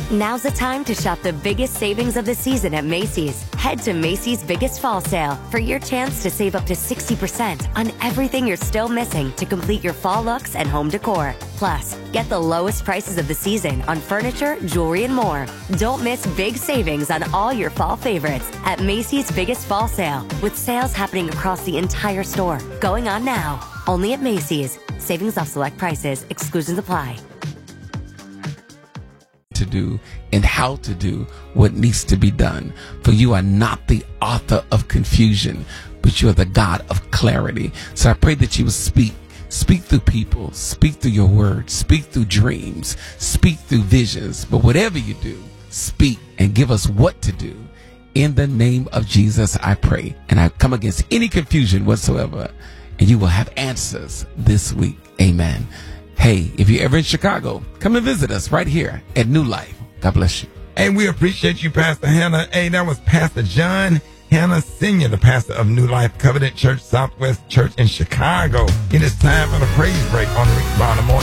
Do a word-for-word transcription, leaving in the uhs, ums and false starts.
Now's the time to shop the biggest savings of the season at Macy's. Head to Macy's Biggest Fall Sale for your chance to save up to sixty percent on everything you're still missing to complete your fall looks and home decor. Plus, get the lowest prices of the season on furniture, jewelry, and more. Don't miss big savings on all your fall favorites at Macy's Biggest Fall Sale, with sales happening across the entire store. Going on now. Only at Macy's. Savings off select prices. Exclusions apply. To do and how to do what needs to be done. For you are not the author of confusion, but you are the God of clarity. So I pray that you will speak. Speak through people, speak through your words, speak through dreams, speak through visions. But whatever you do, speak and give us what to do. In the name of Jesus, I pray. And I come against any confusion whatsoever. And you will have answers this week. Amen. Hey, if you're ever in Chicago, come and visit us right here at New Life. God bless you. And we appreciate you, Pastor Hannah. Hey, that was Pastor John Hannah Senior, the pastor of New Life Covenant Church, Southwest Church in Chicago. It is time for the praise break on the Rick Bonner Morning.